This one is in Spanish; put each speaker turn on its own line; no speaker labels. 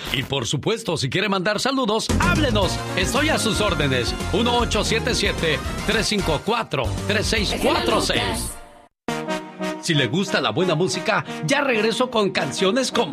Y por supuesto, si quiere mandar saludos, háblenos. Estoy a sus órdenes. 1877-354-3646. Si le gusta la buena música, ya regreso con canciones como